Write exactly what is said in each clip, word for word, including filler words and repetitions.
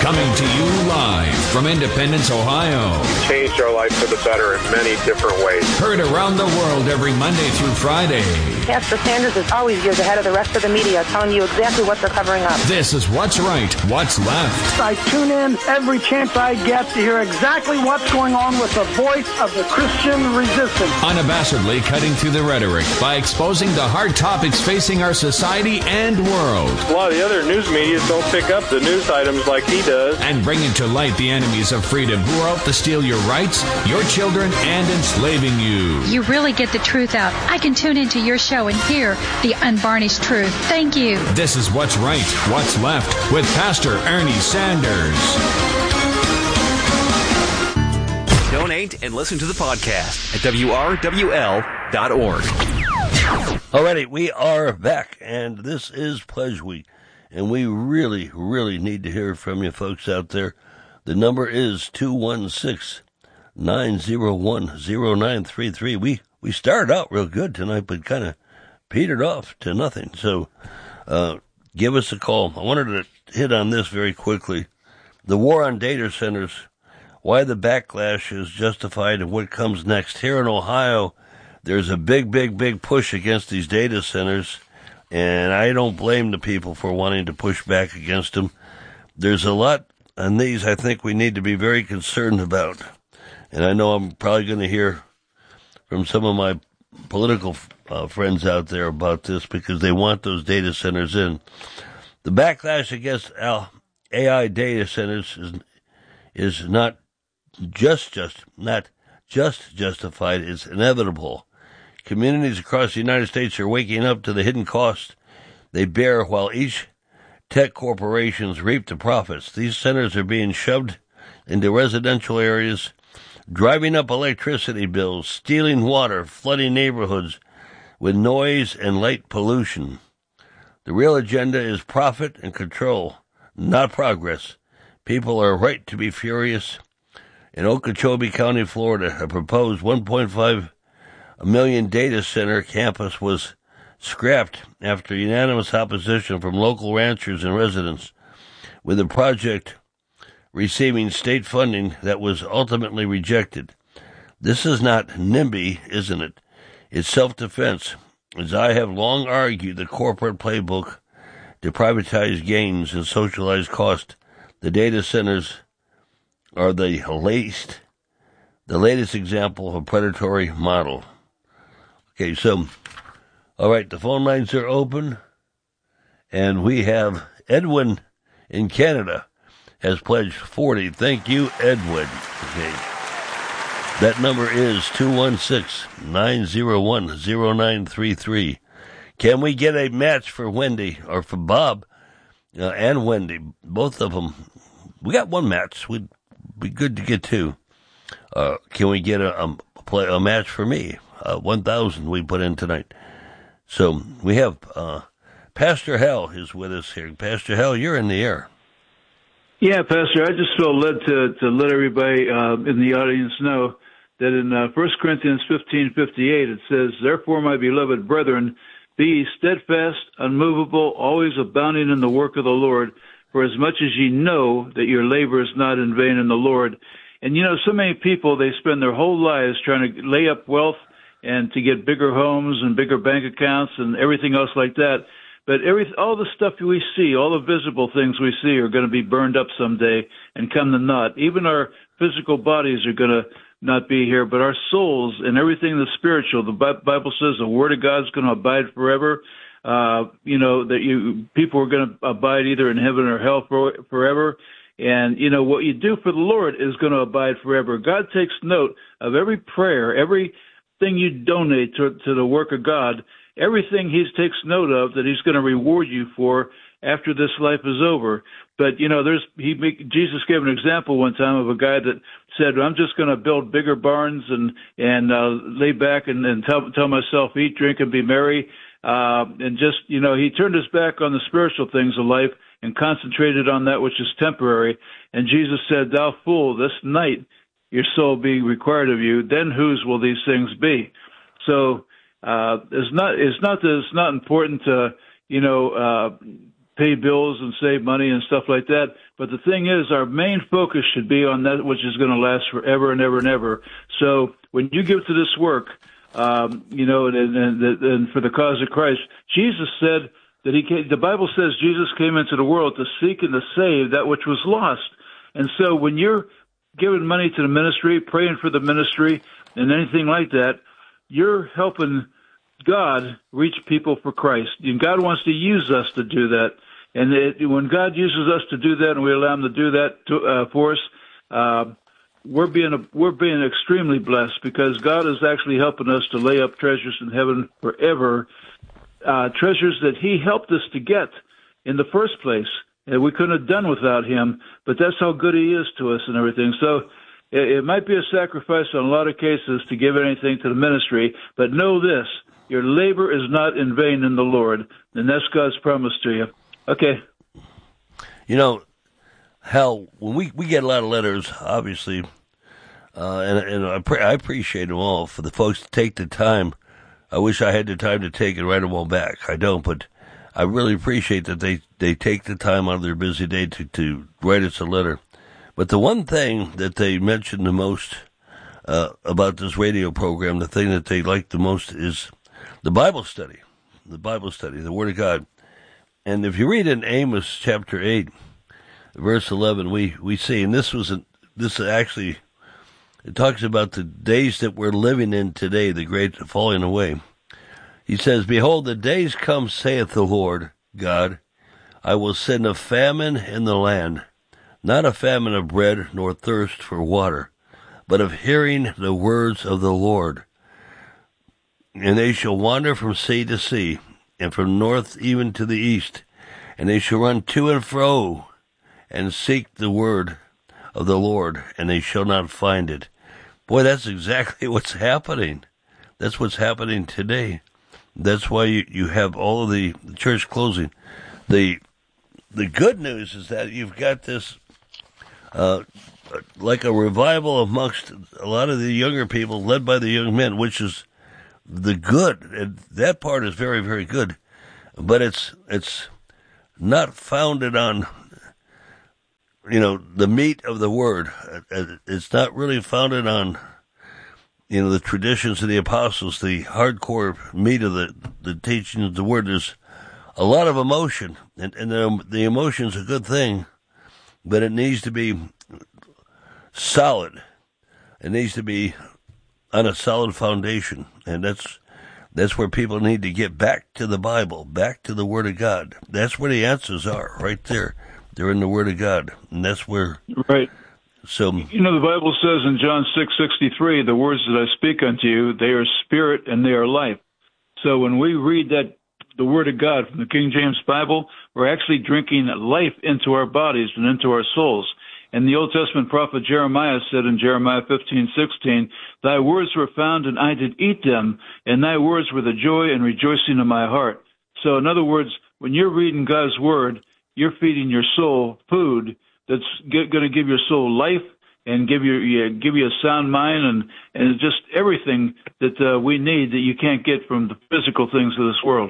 Coming to you live from Independence, Ohio. You've changed our life for the better in many different ways. Heard around the world every Monday through Friday. Pastor Sanders is always years ahead of the rest of the media, telling you exactly what they're covering up. This is What's Right, What's Left. I tune in every chance I get to hear exactly what's going on with the voice of the Christian resistance. Unabashedly cutting through the rhetoric by exposing the hard topics facing our society and world. A lot of the other news media don't pick up the news items like he does. And bringing to light the enemies of freedom who are out to steal your rights, your children, and enslaving you. You really get the truth out. I can tune into your show and hear the unvarnished truth. Thank you. This is What's Right, What's Left with Pastor Ernie Sanders. Donate and listen to the podcast at W R W L dot org. Alrighty, we are back, and this is Pledge Week. And we really, really need to hear from you folks out there. The number is two one six, nine zero one, zero nine three three. We we started out real good tonight, but kind of petered off to nothing. So uh, give us a call. I wanted to hit on this very quickly. The war on data centers, why the backlash is justified and what comes next. Here in Ohio, there's a big, big, big push against these data centers. And I don't blame the people for wanting to push back against them. There's a lot on these I think we need to be very concerned about. And I know I'm probably going to hear from some of my political uh, friends out there about this because they want those data centers in. The backlash against A I data centers is is not just just not just justified, it's inevitable. Communities across the United States are waking up to the hidden costs they bear while each tech corporations reap the profits. These centers are being shoved into residential areas, driving up electricity bills, stealing water, flooding neighborhoods with noise and light pollution. The real agenda is profit and control, not progress. People are right to be furious. In Okeechobee County, Florida, a proposed one point five A million data center campus was scrapped after unanimous opposition from local ranchers and residents, with the project receiving state funding that was ultimately rejected. This is not NIMBY, isn't it? It's self-defense. As I have long argued, the corporate playbook to privatize gains and socialize cost, the data centers are the latest, the latest example of a predatory model. Okay, so, all right, the phone lines are open, and we have Edwin in Canada has pledged forty. Thank you, Edwin. Okay, that number is two one six, nine zero one, zero nine three three. Can we get a match for Wendy, or for Bob uh, and Wendy, both of them? We got one match. We'd be good to get two. Uh, can we get a, a, play, a match for me? Uh, one thousand we put in tonight. So we have uh, Pastor Hal is with us here. Pastor Hal, you're in the air. Yeah, Pastor, I just feel led to, to let everybody uh, in the audience know that in uh, First Corinthians fifteen fifty-eight it says, "Therefore, my beloved brethren, be ye steadfast, unmovable, always abounding in the work of the Lord, for as much as ye know that your labor is not in vain in the Lord." And, you know, so many people, they spend their whole lives trying to lay up wealth and to get bigger homes and bigger bank accounts and everything else like that. But every all the stuff we see, all the visible things we see are going to be burned up someday and come to naught. Even our physical bodies are going to not be here, but our souls and everything that's spiritual. The Bible says the Word of God is going to abide forever. Uh, you know, that you people are going to abide either in heaven or hell for, forever. And, you know, what you do for the Lord is going to abide forever. God takes note of every prayer, every thing you donate to, to the work of God, everything he takes note of that he's going to reward you for after this life is over. But, you know, there's he Jesus gave an example one time of a guy that said, I'm just going to build bigger barns and, and uh, lay back and, and tell, tell myself, eat, drink, and be merry. Uh, and just, you know, he turned his back on the spiritual things of life and concentrated on that which is temporary. And Jesus said, thou fool, this night your soul be required of you, then whose will these things be? So uh, it's not it's not that it's not important to, you know, uh, pay bills and save money and stuff like that. But the thing is, our main focus should be on that which is going to last forever and ever and ever. So when you give to this work, um, you know, and, and, and for the cause of Christ, Jesus said that he came, the Bible says Jesus came into the world to seek and to save that which was lost. And so when you're giving money to the ministry, praying for the ministry, and anything like that, you're helping God reach people for Christ. And God wants to use us to do that. And it, when God uses us to do that, and we allow Him to do that to, uh, for us, uh, we're being a, we're being extremely blessed, because God is actually helping us to lay up treasures in heaven forever, uh, treasures that He helped us to get in the first place, and we couldn't have done without Him. But that's how good He is to us and everything. So it, it might be a sacrifice in a lot of cases to give anything to the ministry, but know this: your labor is not in vain in the Lord, and that's God's promise to you. Okay. You know, Hal, when we, we get a lot of letters, obviously, uh, and, and I, pre- I appreciate them all for the folks to take the time. I wish I had the time to take and write them all back. I don't, but I really appreciate that they, they take the time out of their busy day to, to write us a letter. But the one thing that they mention the most uh, about this radio program, the thing that they like the most is the Bible study, the Bible study, the Word of God. And if you read in Amos chapter eight, verse eleven, we, we see, and this was, a, this actually, it talks about the days that we're living in today, the great falling away. He says, "Behold, the days come, saith the Lord God, I will send a famine in the land, not a famine of bread nor thirst for water, but of hearing the words of the Lord. And they shall wander from sea to sea, and from north even to the east, and they shall run to and fro, and seek the word of the Lord, and they shall not find it." Boy, that's exactly what's happening. That's what's happening today. That's why you, you have all of the, the church closing. The the good news is that you've got this, uh, like a revival amongst a lot of the younger people, led by the young men, which is the good, and that part is very, very good, but it's it's not founded on, you know, the meat of the word. It's not really founded on, you know, the traditions of the apostles, the hardcore meat of the the teaching of the word. There's a lot of emotion, and and the, the emotion's a good thing, but it needs to be solid. It needs to be on a solid foundation, and that's that's where people need to get back to the Bible, back to the Word of God. That's where the answers are, right there. They're in the Word of God, and that's where. Right. So you know, the Bible says in John six sixty three, "The words that I speak unto you, they are spirit and they are life." So when we read that, the Word of God from the King James Bible, we're actually drinking life into our bodies and into our souls. And the Old Testament prophet Jeremiah said in Jeremiah fifteen sixteen, "Thy words were found, and I did eat them, and thy words were the joy and rejoicing of my heart." So in other words, when you're reading God's Word, you're feeding your soul food that's going to give your soul life and give you yeah, give you a sound mind and, and just everything that uh, we need that you can't get from the physical things of this world.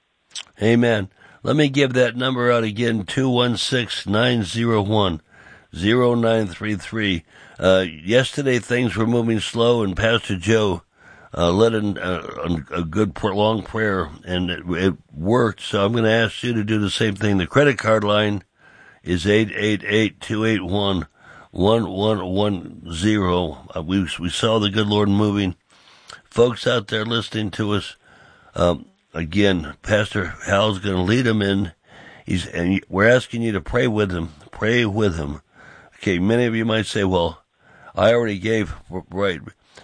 Amen. Let me give that number out again, two one six, nine zero one, zero nine three three. Uh, yesterday things were moving slow, and Pastor Joe uh, led in uh, a good long prayer, and it, it worked. So I'm going to ask you to do the same thing. The credit card line is eight eight eight, two eight one, one one one zero. Uh, we, we saw the good Lord moving. Folks out there listening to us, um, again, Pastor Hal's going to lead them in. He's, and we're asking you to pray with him. Pray with him. Okay, many of you might say, well, I already gave, right.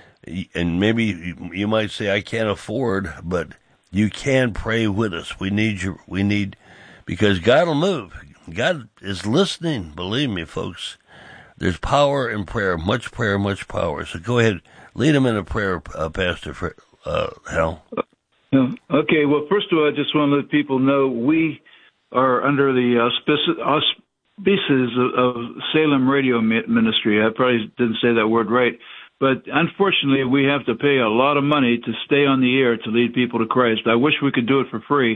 And maybe you might say, I can't afford, but you can pray with us. We need you. We need, because God will move. God is listening. Believe me, folks. There's power in prayer, much prayer, much power. So go ahead, lead them in a prayer, uh, Pastor uh, Hal. Okay, well, first of all, I just want to let people know we are under the auspices, auspices of, of Salem Radio Ministry. I probably didn't say that word right, but unfortunately, we have to pay a lot of money to stay on the air to lead people to Christ. I wish we could do it for free.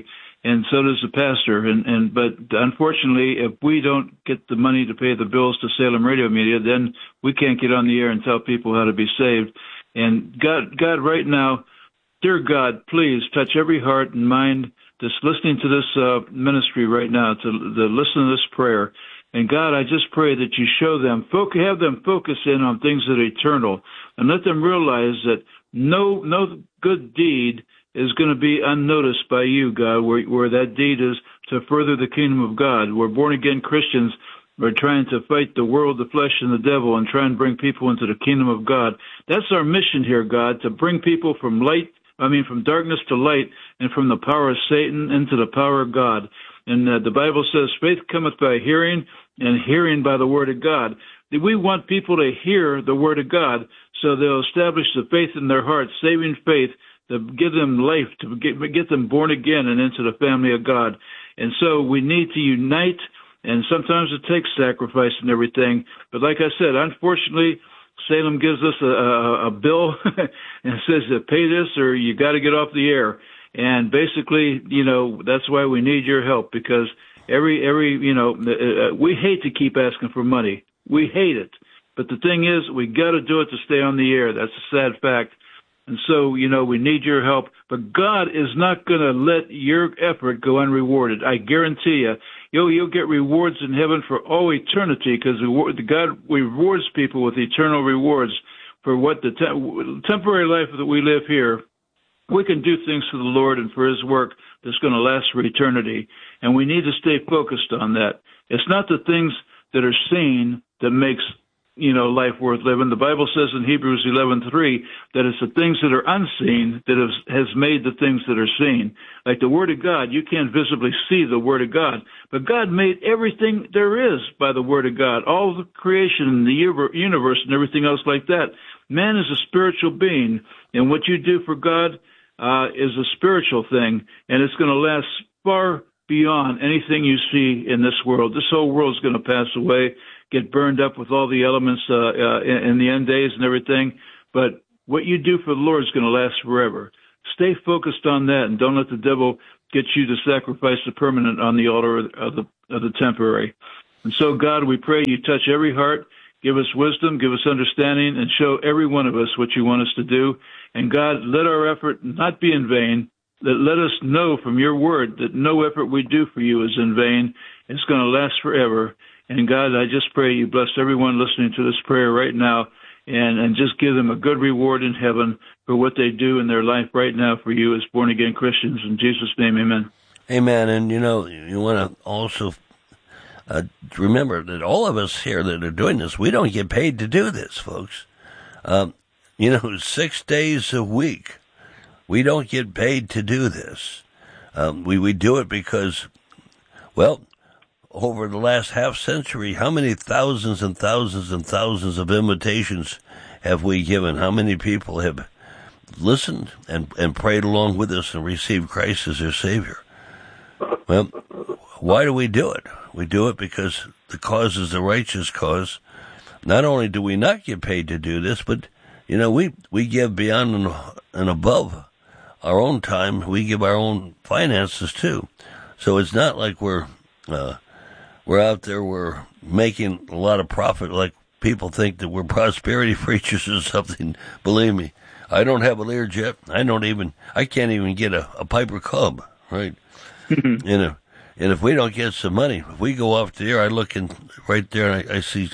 and so does the pastor. And, and but unfortunately, if we don't get the money to pay the bills to Salem Radio Media, then we can't get on the air and tell people how to be saved. And God, God, right now, dear God, please touch every heart and mind that's listening to this uh, ministry right now, to, to listen to this prayer. And God, I just pray that you show them, have them focus in on things that are eternal, and let them realize that no no good deed is going to be unnoticed by you, God, where, where that deed is to further the kingdom of God. We're born-again Christians. We're trying to fight the world, the flesh, and the devil, and try and bring people into the kingdom of God. That's our mission here, God, to bring people from light, I mean, from darkness to light, and from the power of Satan into the power of God. And uh, the Bible says, faith cometh by hearing, and hearing by the word of God. We want people to hear the word of God so they'll establish the faith in their hearts, saving faith, to give them life, to get, get them born again and into the family of God. And so we need to unite, and sometimes it takes sacrifice and everything. But like I said, unfortunately, Salem gives us a, a, a bill and says to pay this or you got to get off the air. And basically, you know, that's why we need your help, because every, every, you know, uh, we hate to keep asking for money. We hate it. But the thing is, we got to do it to stay on the air. That's a sad fact. And so, you know, we need your help. But God is not going to let your effort go unrewarded. I guarantee you, you'll, you'll get rewards in heaven for all eternity, because God rewards people with eternal rewards for what the te- temporary life that we live here. We can do things for the Lord and for his work that's going to last for eternity. And we need to stay focused on that. It's not the things that are seen that makes, you know, life worth living. The Bible says in Hebrews eleven three that it's the things that are unseen that has, has made the things that are seen. Like the Word of God, you can't visibly see the Word of God, but God made everything there is by the Word of God, all the creation in the universe and everything else like that. Man is a spiritual being, and what you do for God uh, is a spiritual thing, and it's going to last far beyond anything you see in this world. This whole world is going to pass away, get burned up with all the elements uh, uh, in, in the end days and everything. But what you do for the Lord is going to last forever. Stay focused on that, and don't let the devil get you to sacrifice the permanent on the altar of the, of the temporary. And so, God, we pray you touch every heart, give us wisdom, give us understanding, and show every one of us what you want us to do. And God, let our effort not be in vain. Let us know from your word that no effort we do for you is in vain. It's going to last forever. And God, I just pray you bless everyone listening to this prayer right now, and, and just give them a good reward in heaven for what they do in their life right now for you as born-again Christians. In Jesus' name, amen. Amen. And, you know, you want to also uh, remember that all of us here that are doing this, we don't get paid to do this, folks. Um, you know, six days a week, we don't get paid to do this. Um, we, we do it because, well, over the last half century, how many thousands and thousands and thousands of invitations have we given? How many people have listened and, and prayed along with us and received Christ as their Savior? Well, why do we do it? We do it because the cause is the righteous cause. Not only do we not get paid to do this, but, you know, we, we give beyond and, and above our own time. We give our own finances, too. So it's not like we're... Uh, We're out there, we're making a lot of profit, like people think that we're prosperity preachers or something. Believe me, I don't have a Learjet. I don't even, I can't even get a, a Piper Cub, right? and, if, and if we don't get some money, if we go off the air, I look in right there and I, I see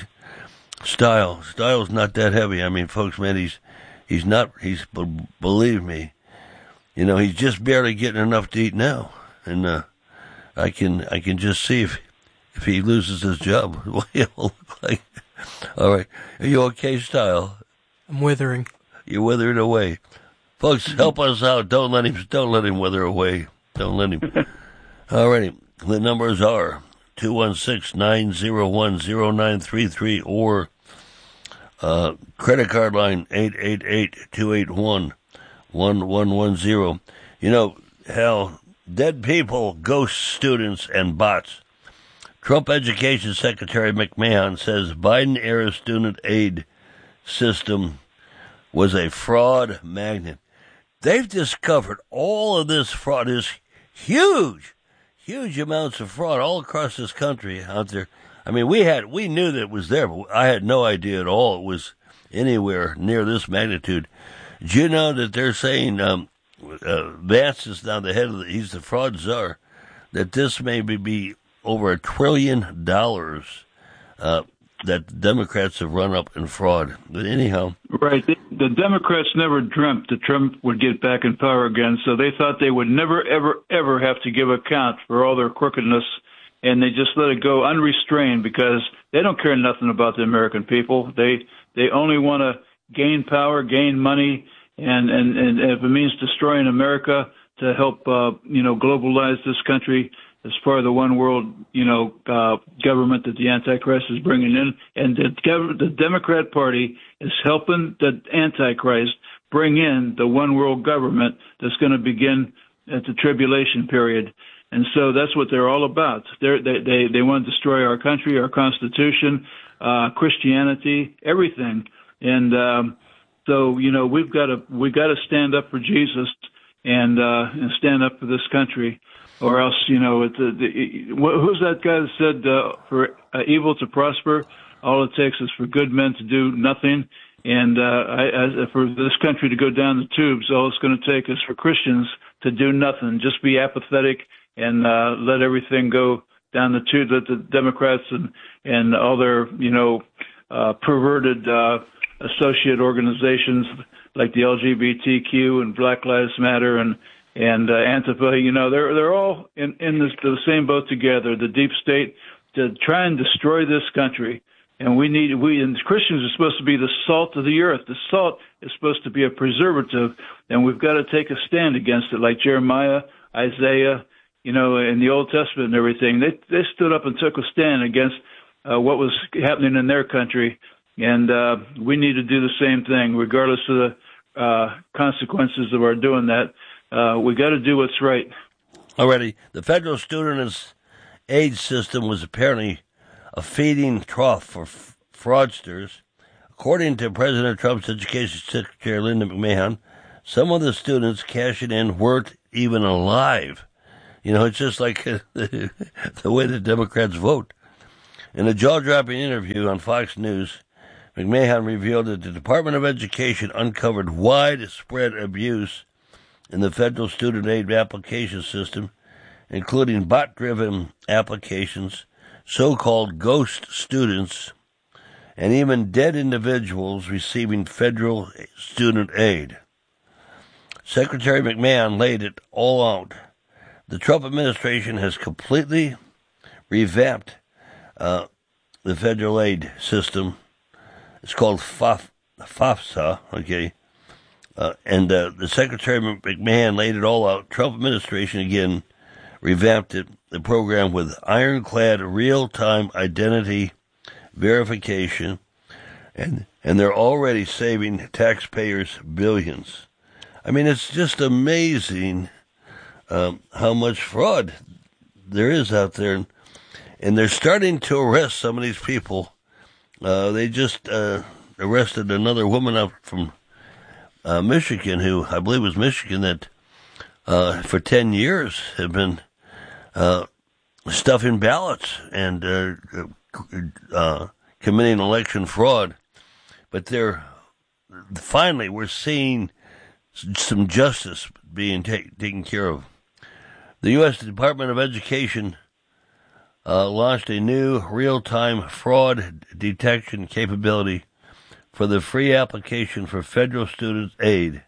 Style. Style's not that heavy. I mean, folks, man, he's, he's not, he's, believe me, you know, he's just barely getting enough to eat now. And, uh, I can, I can just see if, If he loses his job, what he'll look like. All right. Are you okay, Style? I'm withering. You're withering away. Folks, help us out. Don't let him, don't let him wither away. Don't let him. All righty. The numbers are two one six, nine zero one, zero nine three three or uh, credit card line eight eight eight, two eight one, one one one zero. You know, hell, dead people, ghost students, and bots. Trump Education Secretary McMahon says Biden-era student aid system was a fraud magnet. They've discovered all of this fraud is huge. huge amounts of fraud all across this country out there. I mean, we had we knew that it was there, but I had no idea at all it was anywhere near this magnitude. Do you know that they're saying um, uh, Vance is now the head of the, he's the fraud czar, that this may be over a trillion dollars uh, that the Democrats have run up in fraud. But anyhow. Right. The, the Democrats never dreamt that Trump would get back in power again, so they thought they would never, ever, ever have to give account for all their crookedness, and they just let it go unrestrained because they don't care nothing about the American people. They they only want to gain power, gain money, and, and, and if it means destroying America to help, uh, you know, globalize this country as part of the one world, you know, uh, government that the Antichrist is bringing in. And the, the Democrat Party is helping the Antichrist bring in the one world government that's going to begin at the tribulation period. And so that's what they're all about. They're, they they they want to destroy our country, our Constitution, uh, Christianity, everything. And um, so, you know, we've got to we got to stand up for Jesus and uh, and stand up for this country. Or else, you know, it, the, the, who's that guy that said uh, for uh, evil to prosper, all it takes is for good men to do nothing, and uh, I, as, for this country to go down the tubes, all it's going to take is for Christians to do nothing, just be apathetic and uh, let everything go down the tube. Let the Democrats and and all their, you know, uh, perverted uh, associate organizations like the L G B T Q and Black Lives Matter and And uh, Antifa, you know, they're they're all in in this, the same boat together. The deep state to try and destroy this country, and we need we and Christians are supposed to be the salt of the earth. The salt is supposed to be a preservative, and we've got to take a stand against it, like Jeremiah, Isaiah, you know, in the Old Testament and everything. They they stood up and took a stand against uh, what was happening in their country, and uh, we need to do the same thing, regardless of the uh, consequences of our doing that. Uh, we got to do what's right. Already, the federal student aid system was apparently a feeding trough for f- fraudsters. According to President Trump's Education Secretary Linda McMahon, some of the students cashing in weren't even alive. You know, it's just like the way the Democrats vote. In a jaw-dropping interview on Fox News, McMahon revealed that the Department of Education uncovered widespread abuse in the federal student aid application system, including bot-driven applications, so-called ghost students, and even dead individuals receiving federal student aid. Secretary McMahon laid it all out. The Trump administration has completely revamped uh, the federal aid system. It's called FAF, FAFSA, okay? Uh, and uh, the Secretary McMahon laid it all out. Trump administration, again, revamped it, the program with ironclad real-time identity verification, and and they're already saving taxpayers billions. I mean, it's just amazing um, how much fraud there is out there. And, and they're starting to arrest some of these people. Uh, they just uh, arrested another woman up from Uh, Michigan, who I believe was Michigan, that uh, for ten years have been uh, stuffing ballots and uh, uh, committing election fraud. But they're finally we're seeing some justice being ta- taken care of. The U S Department of Education uh, launched a new real-time fraud detection capability for the free application for federal student aid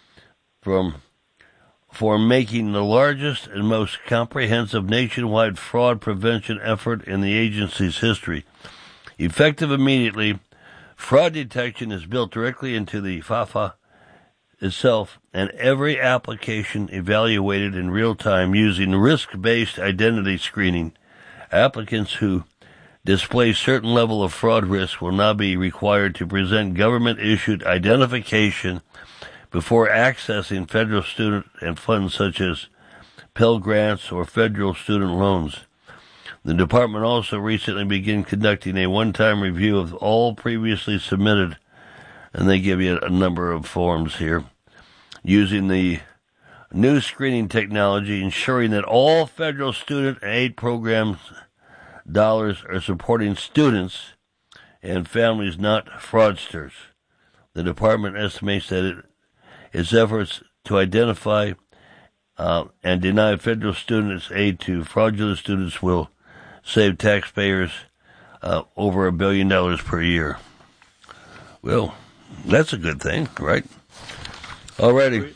from for making the largest and most comprehensive nationwide fraud prevention effort in the agency's history. Effective immediately, fraud detection is built directly into the FAFSA itself, and every application evaluated in real time using risk-based identity screening. Applicants who display certain level of fraud risk will now be required to present government-issued identification before accessing federal student and funds such as Pell Grants or federal student loans. The department also recently began conducting a one-time review of all previously submitted, and they give you a number of forms here, using the new screening technology, ensuring that all federal student aid programs dollars are supporting students and families, not fraudsters. The department estimates that it, its efforts to identify uh, and deny federal students aid to fraudulent students will save taxpayers uh, over a billion dollars per year. Well, that's a good thing, right? Alrighty.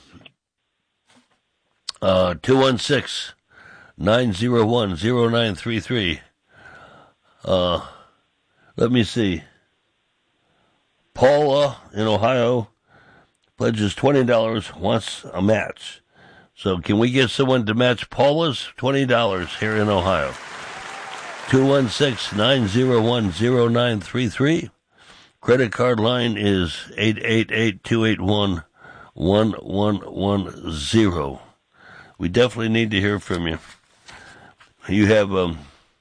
Uh, two one six, nine zero one, zero nine three three. Uh, let me see. Paula in Ohio pledges twenty dollars, wants a match. So can we get someone to match Paula's twenty dollars here in Ohio? two one six, nine zero one, zero nine three three. Credit card line is eight eight eight, two eight one, one one one zero. We definitely need to hear from you. You have um,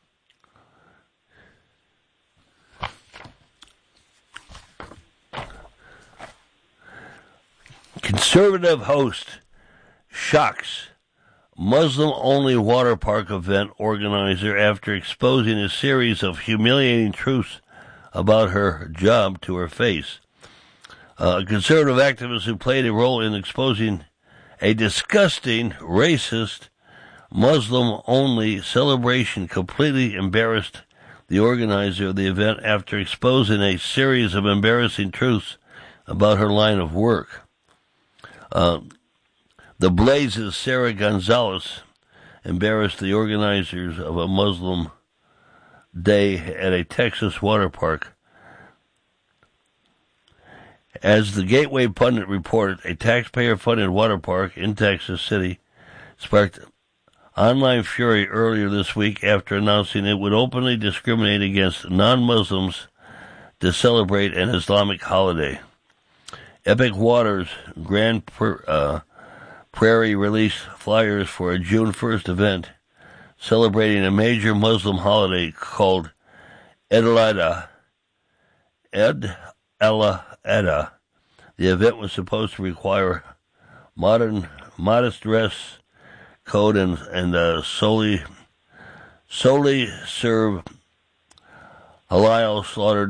conservative host shocks Muslim-only water park event organizer after exposing a series of humiliating truths about her job to her face. Uh, a conservative activist who played a role in exposing a disgusting, racist, Muslim-only celebration completely embarrassed the organizer of the event after exposing a series of embarrassing truths about her line of work. Uh, the Blaze's Sarah Gonzalez embarrassed the organizers of a Muslim day at a Texas water park. As the Gateway Pundit reported, a taxpayer-funded water park in Texas City sparked online fury earlier this week after announcing it would openly discriminate against non-Muslims to celebrate an Islamic holiday. Epic Waters Grand uh, Prairie released flyers for a June first event celebrating a major Muslim holiday called Eid al-Adha. Eid al-Adha. The event was supposed to require modern, modest dress code and and uh, solely solely serve halal slaughtered